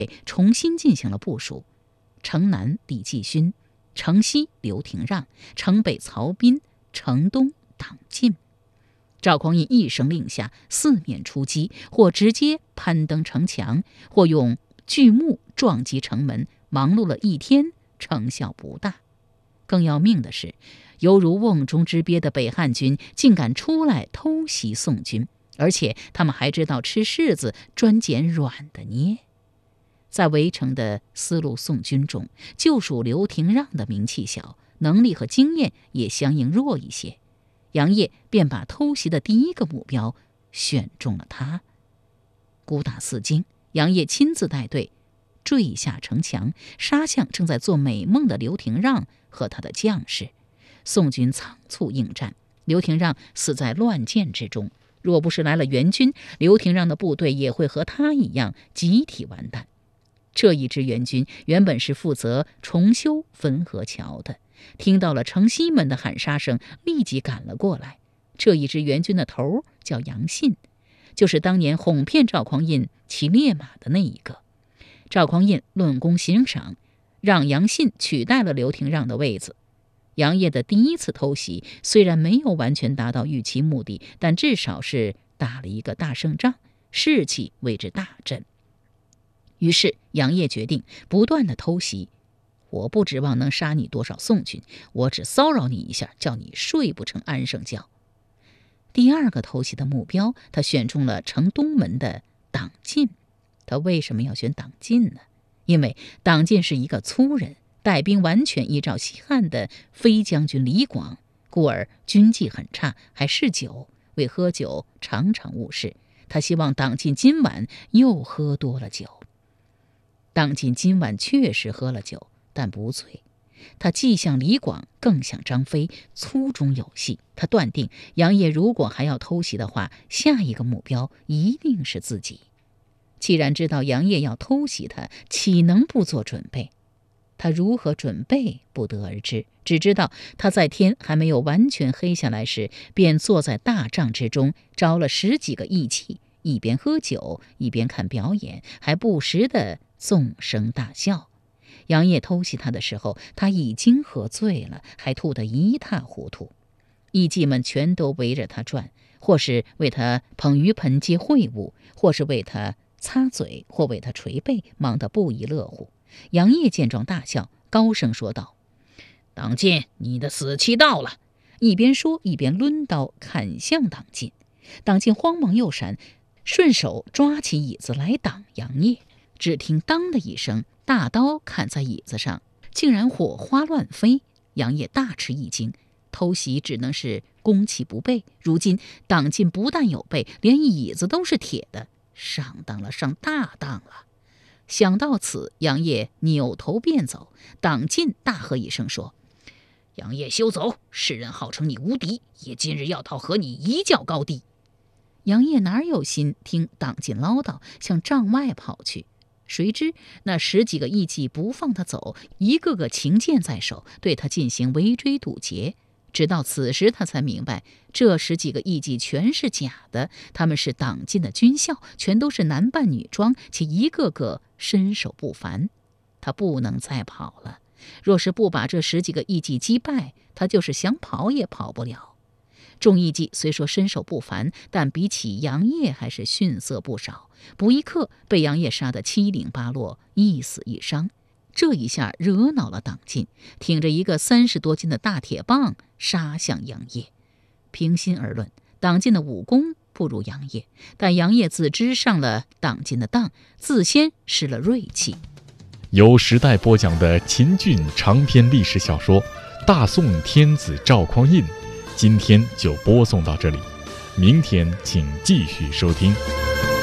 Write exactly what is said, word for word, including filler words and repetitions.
重新进行了部署。城南李继勋，城西刘廷让，城北曹彬，城东党进。赵匡胤一声令下，四面出击，或直接攀登城墙，或用巨木撞击城门，忙碌了一天，成效不大。更要命的是，犹如瓮中之鳖的北汉军竟敢出来偷袭宋军，而且他们还知道吃柿子专捡软的捏。在围城的丝路宋军中，就属刘廷让的名气小，能力和经验也相应弱一些。杨业便把偷袭的第一个目标选中了他。鼓打四更，杨业亲自带队坠下城墙，杀向正在做美梦的刘廷让和他的将士。宋军仓促应战，刘廷让死在乱箭之中。若不是来了援军，刘廷让的部队也会和他一样集体完蛋。这一支援军原本是负责重修汾河桥的，听到了城西门的喊杀声，立即赶了过来。这一支援军的头叫杨信，就是当年哄骗赵匡胤骑烈马的那一个。赵匡胤论功行赏，让杨信取代了刘廷让的位子。杨业的第一次偷袭虽然没有完全达到预期目的，但至少是打了一个大胜仗，士气为之大振。于是杨业决定不断的偷袭。我不指望能杀你多少宋军，我只骚扰你一下，叫你睡不成安生觉。第二个偷袭的目标，他选中了城东门的党进。他为什么要选党进呢？因为党进是一个粗人，带兵完全依照西汉的飞将军李广，故而军纪很差，还嗜酒，为喝酒常常误事。他希望党进今晚又喝多了酒。党进今晚确实喝了酒，但不醉。他既像李广，更像张飞，粗中有细。他断定杨业如果还要偷袭的话，下一个目标一定是自己。既然知道杨业要偷袭他，岂能不做准备？他如何准备不得而知，只知道他在天还没有完全黑下来时，便坐在大帐之中，招了十几个义气，一边喝酒一边看表演，还不时地纵声大笑。杨业偷袭他的时候，他已经喝醉了，还吐得一塌糊涂。义妓们全都围着他转，或是为他捧鱼盆接秽物，或是为他擦嘴，或为他捶背，忙得不亦乐乎。杨业见状大笑，高声说道：“党进，你的死期到了！”一边说一边抡刀砍向党进。党进慌忙右闪，顺手抓起椅子来挡杨业。只听当的一声，大刀砍在椅子上，竟然火花乱飞。杨业大吃一惊，偷袭只能是攻其不备，如今党进不但有备，连椅子都是铁的，上当了，上大当了。想到此，杨业扭头便走。党进大喝一声说：“杨业休走！世人号称你无敌，也今日要讨和你一较高低。”杨业哪有心听党进唠叨，向帐外跑去。谁知那十几个义妓不放他走，一个个擎剑在手，对他进行围追堵截。直到此时，他才明白，这十几个义妓全是假的，他们是党进的军校，全都是男扮女装，且一个个身手不凡。他不能再跑了，若是不把这十几个义妓击败，他就是想跑也跑不了。众义妓虽说身手不凡，但比起杨业还是逊色不少，不一刻被杨业杀得七零八落，一死一伤。这一下惹恼了党进，挺着一个三十多斤的大铁棒杀向杨业。平心而论，党进的武功不如杨业，但杨业自知上了党进的当，自先失了锐气。 由时代播讲的秦俊长篇历史小说《大宋天子赵匡胤》，今天就播送到这里，明天请继续收听。